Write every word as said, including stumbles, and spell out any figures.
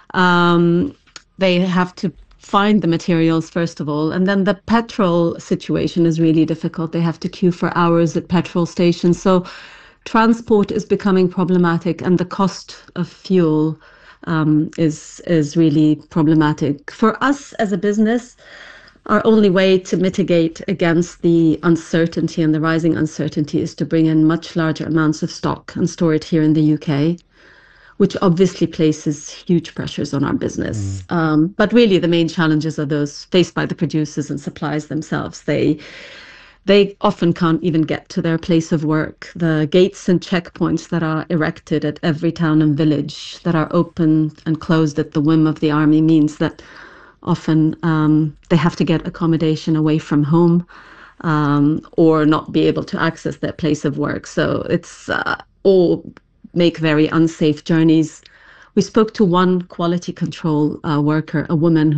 Um, they have to find the materials first of all, and then the petrol situation is really difficult. They have to queue for hours at petrol stations. So transport is becoming problematic, and the cost of fuel um, is is really problematic. For us as a business, our only way to mitigate against the uncertainty and the rising uncertainty is to bring in much larger amounts of stock and store it here in the U K, which obviously places huge pressures on our business. Mm. Um, but really, the main challenges are those faced by the producers and suppliers themselves. They they often can't even get to their place of work. The gates and checkpoints that are erected at every town and village that are open and closed at the whim of the army means that often um, they have to get accommodation away from home, um, or not be able to access their place of work. So it's uh, all make very unsafe journeys. We spoke to one quality control uh, worker, a woman